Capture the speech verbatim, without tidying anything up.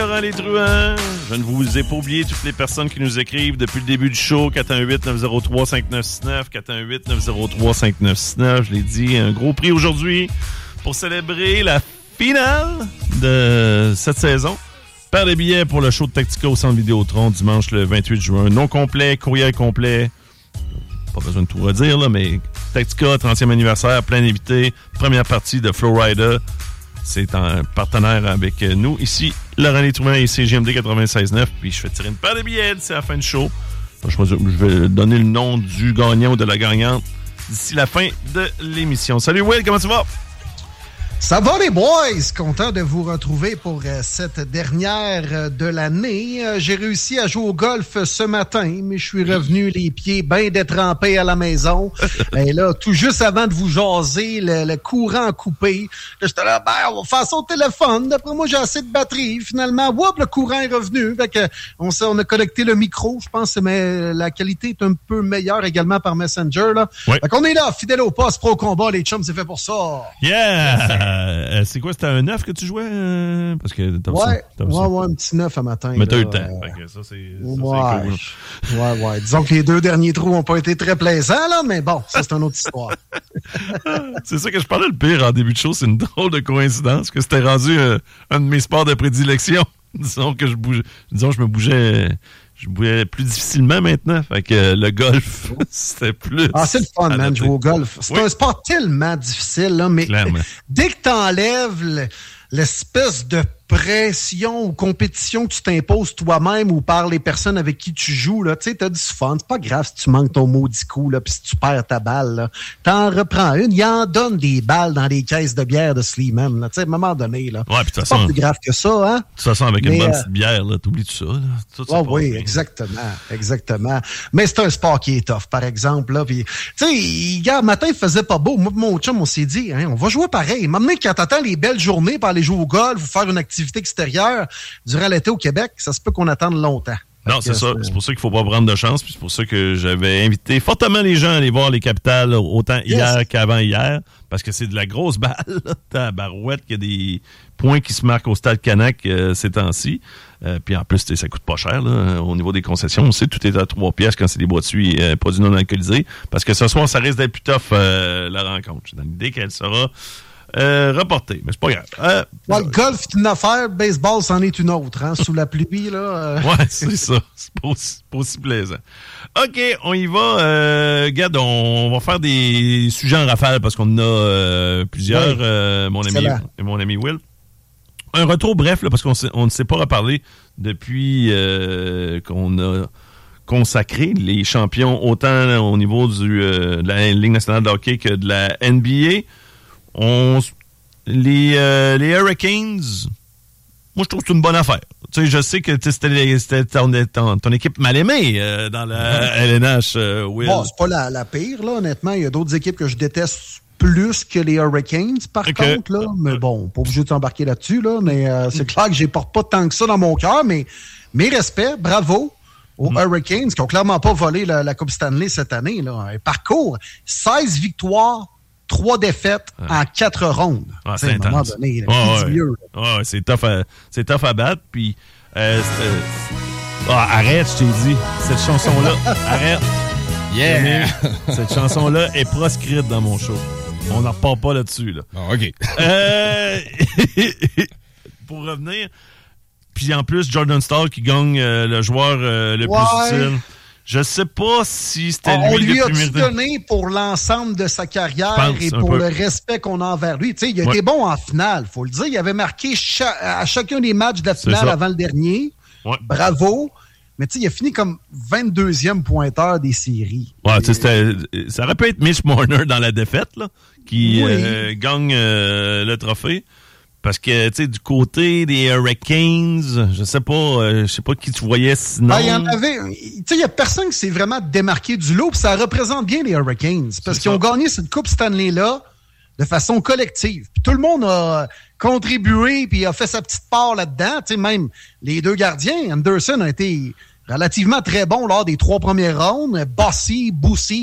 Laurent Les Truands. Je ne vous ai pas oublié toutes les personnes qui nous écrivent depuis le début du show. quatre un huit neuf zéro trois cinq neuf six neuf. quatre un huit neuf zéro trois cinq neuf six neuf. Je l'ai dit, un gros prix aujourd'hui pour célébrer la finale de cette saison. Paire de billets pour le show de Tactica au Centre Vidéotron dimanche le vingt-huit juin. Nom complet, courriel complet. Pas besoin de tout redire, là, mais Tactica, trentième anniversaire, plein d'invités. Première partie de Flowrider. C'est un partenaire avec nous. Ici, Laurent Les Truands et C G M D quatre-vingt-seize neuf. Puis je fais tirer une paire de billets d'ici la fin du show. Je vais donner le nom du gagnant ou de la gagnante d'ici la fin de l'émission. Salut Will, comment tu vas? Ça va les boys? Content de vous retrouver pour euh, cette dernière euh, de l'année. Euh, j'ai réussi à jouer au golf ce matin, mais je suis revenu les pieds bien détrempés à la maison. Et là, tout juste avant de vous jaser, le, le courant a coupé. Là, j'étais là, ben, on va faire ça au téléphone. D'après moi, j'ai assez de batterie. Finalement, whoop, le courant est revenu. Fait que on, on a connecté le micro, je pense, mais la qualité est un peu meilleure également par Messenger. Là. Oui. Fait qu'on est là, fidèle au poste, pro combat, les chums, c'est fait pour ça. Yeah! Euh, c'est quoi, c'était un neuf que tu jouais? Euh, parce que t'as ouais, ça, ouais, ouais, un petit neuf à matin. Mais t'as là, eu le temps. euh... Fait que ça, c'est, ouais. ça, c'est cool. Ouais, ouais. Disons que les deux derniers trous n'ont pas été très plaisants, là, mais bon, ça, c'est une autre histoire. C'est ça que je parlais le pire en début de show. C'est une drôle de coïncidence que c'était rendu euh, un de mes sports de prédilection. Disons que je bouge, disons je me bougeais... Je bougeais plus difficilement maintenant. Fait que euh, le golf, c'était plus... Ah, c'est le fun, man, de jouer au golf. C'est oui. un sport tellement difficile, là, mais Clairement. Dès que t'enlèves le, l'espèce de pression ou compétition que tu t'imposes toi-même ou par les personnes avec qui tu joues, là, tu sais, t'as du fun. C'est pas grave si tu manques ton maudit coup, là, pis si tu perds ta balle, là. T'en reprends une. Il en donne des balles dans les caisses de bière de Sleeman, là. Tu sais, à un moment donné, là. Ouais, pis de toute c'est façon. pas plus grave que ça, hein. De toute façon, avec mais, une bonne euh, petite bière, là, t'oublies tout ça, là. Tout oh, oui, bien. exactement. Exactement. Mais c'est un sport qui est tough, par exemple, là. Pis, tu sais, hier matin, il faisait pas beau. Moi, mon chum, on s'est dit, hein, on va jouer pareil. Maintenant, quand t'attends les belles journées pour aller jouer au golf ou faire une activité extérieure, durant l'été au Québec, ça se peut qu'on attende longtemps. Non, c'est ça. C'est pour ça qu'il faut pas prendre de chance. Puis c'est pour ça que j'avais invité fortement les gens à aller voir les Capitals autant yes. hier qu'avant hier. Parce que c'est de la grosse balle. T'as la barouette qu'il y a des points qui se marquent au Stade Canac euh, ces temps-ci. Euh, puis en plus, ça coûte pas cher là, au niveau des concessions. On sait tout est à trois pièces quand c'est des boîtiers euh, produits non alcoolisés. Parce que ce soir, ça risque d'être plus tough euh, la rencontre. J'ai dans l'idée qu'elle sera... Euh, reporté, mais c'est pas grave. Euh, ouais, le golf c'est une affaire, le baseball c'en est une autre, hein, sous la pluie, là. Euh... Ouais, c'est ça. C'est pas aussi, pas aussi plaisant. OK, on y va. Euh, regarde, on va faire des sujets en rafale parce qu'on en a euh, plusieurs, ouais. euh, mon ami et mon ami Will. Un retour bref, là, parce qu'on on ne s'est pas reparlé depuis euh, qu'on a consacré les champions autant au niveau du, euh, de la Ligue nationale de hockey que de la N B A. On, les, euh, les Hurricanes, moi, je trouve que c'est une bonne affaire. Tu sais, je sais que c'était, c'était ton, ton, ton équipe mal aimée euh, dans la L N H, euh, Will. Bon, c'est pas la, la pire, là, honnêtement. Il y a d'autres équipes que je déteste plus que les Hurricanes, par okay. contre, là. Mais bon, pas obligé de s'embarquer là-dessus, là. Mais euh, c'est clair que je les porte pas tant que ça dans mon cœur, mais mes respects, bravo aux mm. Hurricanes qui ont clairement pas volé la, la Coupe Stanley cette année, là. Un parcours, seize victoires, trois défaites ouais. en quatre rondes. Ah, c'est intense. À un moment donné, là, ouais, ouais. Mieux, ouais, c'est tough à, c'est tough à battre. Puis, euh, oh, arrête, je t'ai dit. Cette chanson-là, arrête. Yeah! Cette chanson-là est proscrite dans mon show. On n'en repart pas là-dessus. Là. Oh, OK. Euh, pour revenir, puis en plus, Jordan Staal qui gagne euh, le joueur euh, le ouais. plus utile. Je sais pas si c'était on lui, lui le a plus donné pour l'ensemble de sa carrière pense, et pour le respect qu'on a envers lui. Tu sais, il a ouais. été bon en finale, faut le dire. Il avait marqué cha- à chacun des matchs de la finale avant le dernier. Ouais. Bravo. Mais tu sais, il a fini comme vingt-deuxième pointeur des séries. Ouais, tu sais, ça aurait pu être Mitch Marner dans la défaite, là, qui oui. euh, gagne euh, le trophée. Parce que, tu sais, du côté des Hurricanes, je sais pas, euh, je sais pas qui tu voyais sinon. Il ben, y en avait, tu sais, il y a personne qui s'est vraiment démarqué du lot, puis ça représente bien les Hurricanes. Parce qu'ils ont gagné cette Coupe Stanley-là de façon collective. Puis tout le monde a contribué, puis a fait sa petite part là-dedans. Tu sais, même les deux gardiens, Anderson a été relativement très bon lors des trois premières rondes. Bossy, Boussy,